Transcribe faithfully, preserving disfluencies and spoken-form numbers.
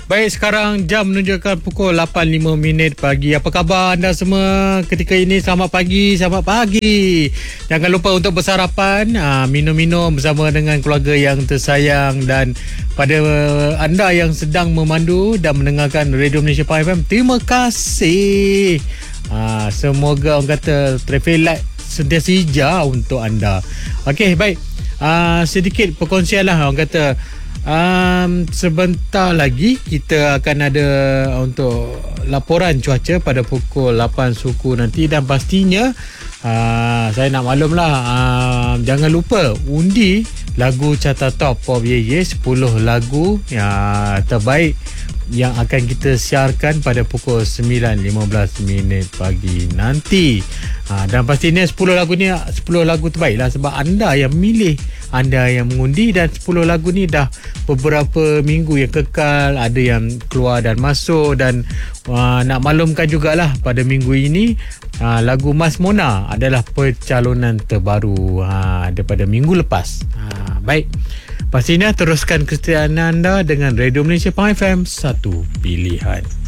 Baik, sekarang jam menunjukkan pukul lapan lima minit pagi. Apa khabar anda semua ketika ini? Selamat pagi, selamat pagi. Jangan lupa untuk bersarapan, aa, minum-minum bersama dengan keluarga yang tersayang. Dan pada anda yang sedang memandu dan mendengarkan Radio Malaysia Pahang F M, terima kasih. Aa, semoga orang kata traffic light sentiasa hijau untuk anda. Okey, baik. Aa, sedikit perkongsian lah orang kata. Um, sebentar lagi kita akan ada untuk laporan cuaca pada pukul lapan suku nanti. Dan pastinya uh, saya nak maklum lah, uh, jangan lupa undi lagu Carta Top Pop Ye Ye, sepuluh lagu yang terbaik yang akan kita siarkan pada pukul sembilan lima belas minit pagi nanti. Ha, dan pastinya sepuluh lagu ni sepuluh lagu terbaik lah, sebab anda yang milih, anda yang mengundi. Dan sepuluh lagu ni dah beberapa minggu yang kekal, ada yang keluar dan masuk. Dan uh, nak maklumkan jugalah pada minggu ini uh, lagu Mas Mona adalah pencalonan terbaru uh, daripada minggu lepas. uh, Baik, pastinya teruskan kesetiaan anda dengan Radio Malaysia Pahang F M, satu pilihan.